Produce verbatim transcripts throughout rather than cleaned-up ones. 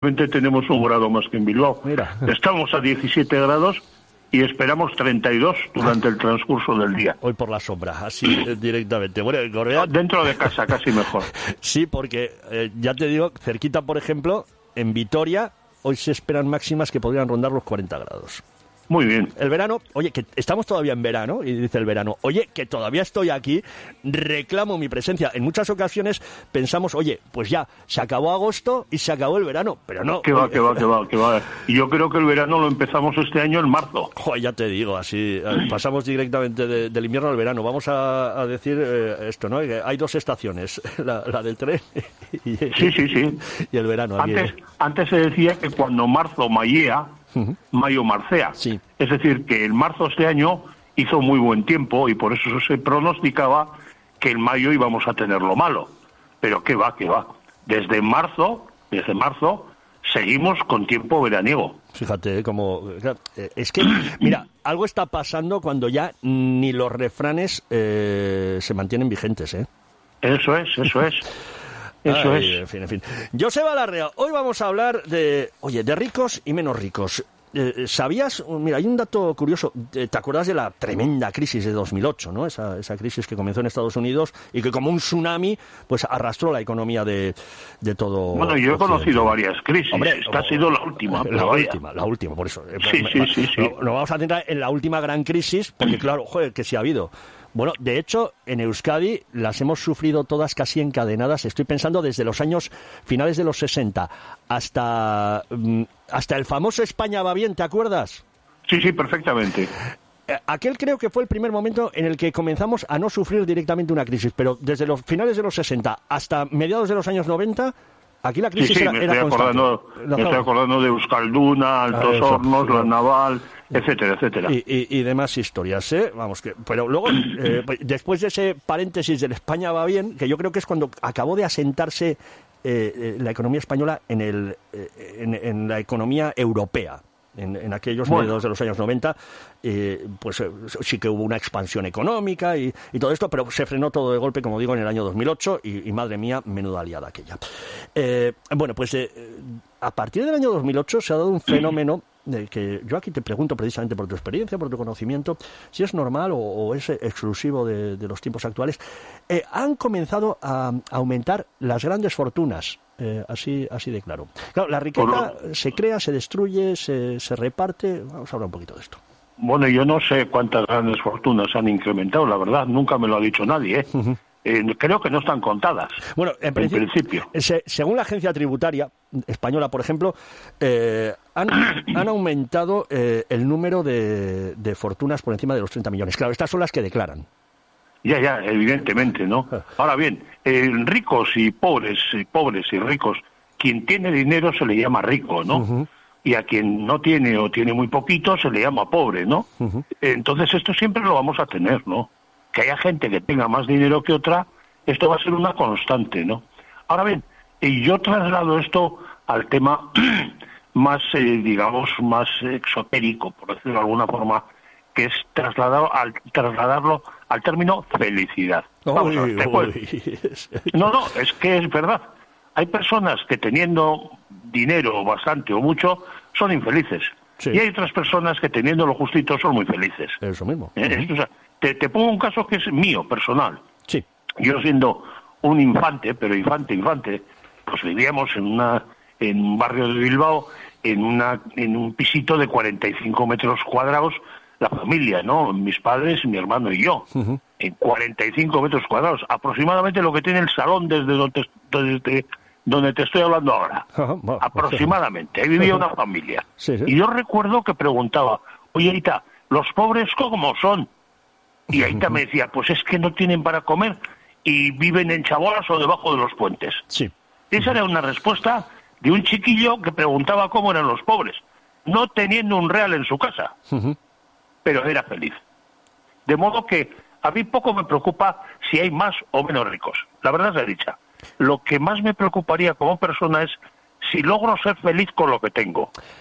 tenemos un grado más que en Bilbao. Mira. Estamos a diecisiete grados y esperamos treinta y dos durante el transcurso del día. Hoy por la sombra, así eh, directamente. Bueno, en Gorbea... Dentro de casa, casi mejor. Sí, porque eh, ya te digo, cerquita, por ejemplo, en Vitoria, hoy se esperan máximas que podrían rondar los cuarenta grados. Muy bien. El verano, oye, que estamos todavía en verano, y dice el verano, oye, que todavía estoy aquí, reclamo mi presencia. En muchas ocasiones pensamos, oye, pues ya, se acabó agosto y se acabó el verano, pero no. Que va, que va, que va, que va. Y yo creo que el verano lo empezamos este año en marzo. Joder, ya te digo, así, pasamos directamente de, del invierno al verano. Vamos a, a decir eh, esto, ¿no? Que hay dos estaciones, la, la del tren y, sí, sí, sí. y el verano. Antes, antes se decía que cuando marzo mayea, Uh-huh. mayo marcea. Sí. Es decir, que el marzo este año hizo muy buen tiempo y por eso se pronosticaba que en mayo íbamos a tener lo malo. Pero qué va, qué va. Desde marzo, desde marzo, seguimos con tiempo veraniego. Fíjate, como... Es que, mira, algo está pasando cuando ya ni los refranes eh, se mantienen vigentes, ¿eh? Eso es, eso es. Eso Ay, es. En fin, en fin. Joseba Larrea, hoy vamos a hablar de, oye, de ricos y menos ricos. Eh, ¿Sabías? Mira, hay un dato curioso. ¿Te acuerdas de la tremenda crisis de dos mil ocho, ¿no? Esa, esa crisis que comenzó en Estados Unidos y que como un tsunami, pues arrastró la economía de, de todo. Bueno, yo he conocido varias crisis. Hombre, esta o, ha sido la última. La pero última, la última, por eso. Sí, sí, sí, sí. Nos no vamos a centrar en la última gran crisis, porque claro, joder, que sí ha habido. Bueno, de hecho, en Euskadi las hemos sufrido todas casi encadenadas. Estoy pensando desde los años finales de los sesenta hasta, hasta el famoso España va bien, ¿te acuerdas? Sí, sí, perfectamente. Aquel creo que fue el primer momento en el que comenzamos a no sufrir directamente una crisis, pero desde los finales de los sesenta hasta mediados de los años noventa... Aquí la crisis sí, sí, era, me era estoy constante. Acordando, me estoy acordando de Euskalduna, Altos eso, Hornos, sí. La Naval, etcétera, etcétera. Y, y, y demás historias, ¿eh? Vamos, que, pero luego, eh, después de ese paréntesis del España va bien, que yo creo que es cuando acabó de asentarse eh, la economía española en, el, eh, en, en la economía europea. En, en aquellos bueno. mediados de los años noventa, eh, pues eh, sí que hubo una expansión económica y, y todo esto, pero se frenó todo de golpe, como digo, en el año dos mil ocho y, y madre mía, menuda liada aquella. Eh, bueno, pues eh, a partir del año dos mil ocho se ha dado un fenómeno de que yo aquí te pregunto precisamente por tu experiencia, por tu conocimiento, si es normal o, o es exclusivo de, de los tiempos actuales. Eh, han comenzado a, a aumentar las grandes fortunas. Eh, así así de claro. Claro, la riqueza se crea, se destruye, se, se reparte. Vamos a hablar un poquito de esto. Bueno, yo no sé cuántas grandes fortunas han incrementado, la verdad, nunca me lo ha dicho nadie, ¿eh? Uh-huh. Eh, creo que no están contadas. Bueno, en, en principio, principio. Se, según la agencia tributaria española, por ejemplo, eh, han, han aumentado eh, el número de, de fortunas por encima de los treinta millones. Claro, estas son las que declaran. Ya, ya, evidentemente, ¿no? Ahora bien, eh, ricos y pobres, y pobres y ricos, quien tiene dinero se le llama rico, ¿no? Uh-huh. Y a quien no tiene o tiene muy poquito se le llama pobre, ¿no? Uh-huh. Entonces esto siempre lo vamos a tener, ¿no? Que haya gente que tenga más dinero que otra, esto va a ser una constante, ¿no? Ahora bien, y yo traslado esto al tema más, eh, digamos, más exotérico, por decirlo de alguna forma, que es trasladado al, trasladarlo al término felicidad. Vamos uy, a ver, uy. No, no, es que es verdad. Hay personas que teniendo dinero bastante o mucho son infelices. Sí. Y hay otras personas que teniendo lo justito son muy felices. Eso mismo. ¿Eh? Uh-huh. O sea, te, te pongo un caso que es mío, personal. Sí. Yo siendo un infante, pero infante, infante, pues vivíamos en una en un barrio de Bilbao, en una en un pisito de cuarenta y cinco metros cuadrados, la familia, ¿no? Mis padres, mi hermano y yo. Uh-huh. En cuarenta y cinco metros cuadrados, aproximadamente lo que tiene el salón desde donde, desde donde te estoy hablando ahora. Uh-huh. Bueno, aproximadamente. Ahí vivía una familia. Sí, sí. Y yo recuerdo que preguntaba, oye, Aita, ¿los pobres cómo son? Y Aita me decía, pues es que no tienen para comer y viven en chabolas o debajo de los puentes. Sí. Esa era una respuesta de un chiquillo que preguntaba cómo eran los pobres, no teniendo un real en su casa. Uh-huh. Pero era feliz. De modo que a mí poco me preocupa si hay más o menos ricos. La verdad sea dicha. Lo que más me preocuparía como persona es si logro ser feliz con lo que tengo.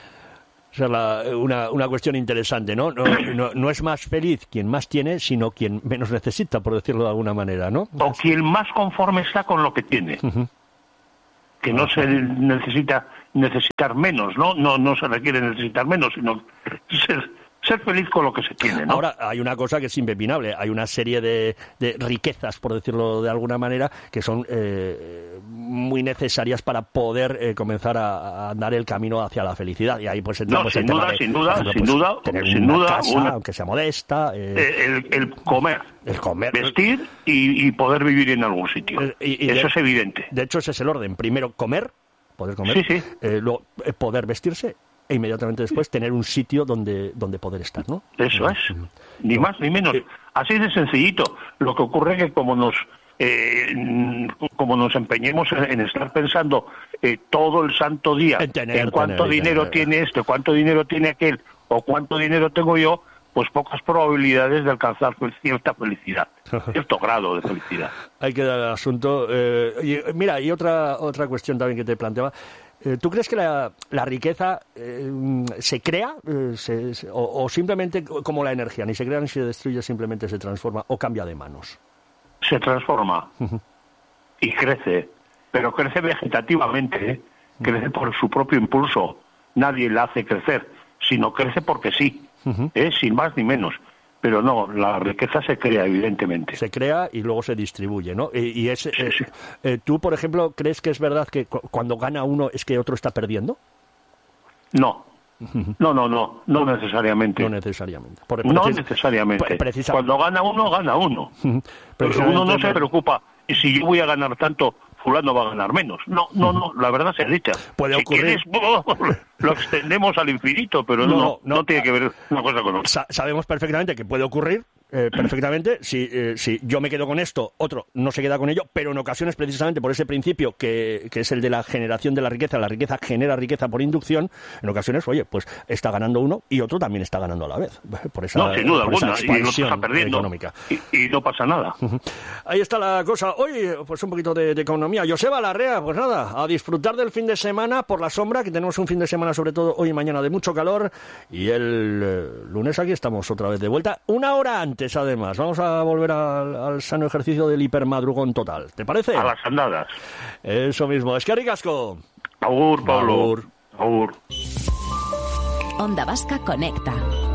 O sea, la, una, una cuestión interesante, ¿no? No, no, no es más feliz quien más tiene, sino quien menos necesita, por decirlo de alguna manera, ¿no? O quien más conforme está con lo que tiene. Uh-huh. Que no se necesita necesitar menos, ¿no? No, no se requiere necesitar menos, sino ser, ser feliz con lo que se tiene, ¿no? Ahora, hay una cosa que es impepinable. Hay una serie de, de riquezas, por decirlo de alguna manera, que son eh, muy necesarias para poder eh, comenzar a, a andar el camino hacia la felicidad. Y ahí pues entramos no, sin el duda, tema de, sin duda, ejemplo, sin pues, duda, tener sin una duda, casa, una... aunque sea modesta. Eh... El, el comer. El comer. Vestir y, y poder vivir en algún sitio. Eh, y, y Eso de, es evidente. De hecho, ese es el orden. Primero, comer, poder comer. Sí, sí. Eh, luego, eh, poder vestirse. E inmediatamente después tener un sitio donde donde poder estar, ¿no? Eso es, ni más ni menos. Así de sencillito. Lo que ocurre es que como nos eh, como nos empeñemos en, en estar pensando eh, todo el santo día en, tener, en cuánto tener, dinero tener. tiene este, cuánto dinero tiene aquel o cuánto dinero tengo yo, pues pocas probabilidades de alcanzar cierta felicidad, cierto grado de felicidad. Hay que dar al asunto. Eh, y, mira, y otra otra cuestión también que te planteaba. ¿Tú crees que la, la riqueza eh, se crea eh, se, se, o, o simplemente como la energía, ni se crea ni se destruye, simplemente se transforma o cambia de manos? Se transforma uh-huh. y crece, pero crece vegetativamente, ¿eh? Crece por su propio impulso. Nadie la hace crecer, sino crece porque sí, uh-huh. ¿eh? Sin más ni menos. Pero no, la riqueza se crea, evidentemente. Se crea y luego se distribuye, ¿no? Y, y es, sí, eh, sí. Eh, ¿Tú, por ejemplo, crees que es verdad que cu- cuando gana uno es que otro está perdiendo? No. No, no, no, no necesariamente. No necesariamente. Por, no precis- necesariamente. Precisa- Cuando gana uno, gana uno. Uno no se preocupa. Y si yo voy a ganar tanto, fulano va a ganar menos. No, no, no, la verdad sea dicha. Puede si ocurrir. Quieres, oh, lo extendemos al infinito, pero no, no, no, no, no tiene que ver una cosa con otra. Sa- sabemos perfectamente que puede ocurrir. Eh, perfectamente, si, eh, si yo me quedo con esto, otro no se queda con ello, pero en ocasiones, precisamente por ese principio que, que es el de la generación de la riqueza, la riqueza genera riqueza por inducción, en ocasiones, oye, pues está ganando uno y otro también está ganando a la vez, por esa, no, sin duda por esa alguna, y lo expansión está perdiendo, económica. Y, y no pasa nada. Uh-huh. Ahí está la cosa. Hoy, pues un poquito de, de economía. Joseba Larrea, pues nada, a disfrutar del fin de semana por la sombra, que tenemos un fin de semana, sobre todo hoy y mañana, de mucho calor, y el eh, lunes aquí estamos otra vez de vuelta, una hora antes además. Vamos a a volver al, al sano ejercicio del hipermadrugón total. ¿Te parece? A las andadas. Eso mismo. Es que ricasco. Agur, Pablo. Agur. Agur. Onda Vasca Conecta.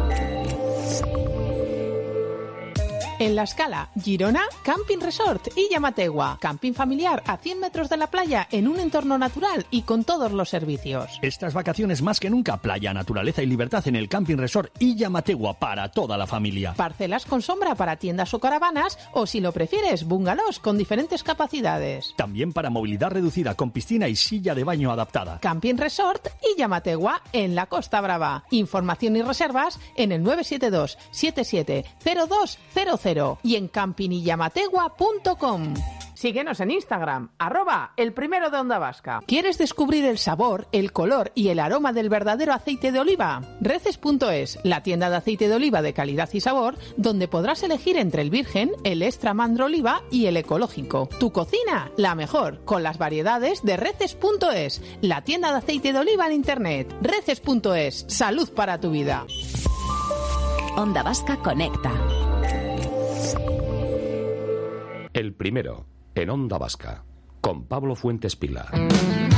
En La Escala, Girona, Camping Resort y Llamategua. Camping familiar a cien metros de la playa en un entorno natural y con todos los servicios. Estas vacaciones más que nunca, playa, naturaleza y libertad en el Camping Resort y Llamategua para toda la familia. Parcelas con sombra para tiendas o caravanas o, si lo prefieres, bungalows con diferentes capacidades. También para movilidad reducida con piscina y silla de baño adaptada. Camping Resort y Llamategua en la Costa Brava. Información y reservas en el nueve siete dos siete siete cero dos cero cero y en camping y llamategua punto com. Síguenos en Instagram, arroba el primero de Onda Vasca. ¿Quieres descubrir el sabor, el color y el aroma del verdadero aceite de oliva? Reces punto es, la tienda de aceite de oliva de calidad y sabor, donde podrás elegir entre el virgen, el extra mandro oliva y el ecológico. Tu cocina, la mejor, con las variedades de Reces punto es, la tienda de aceite de oliva en internet. Reces punto es, salud para tu vida. Onda Vasca Conecta. El primero, en Onda Vasca, con Pablo Fuentes Pila.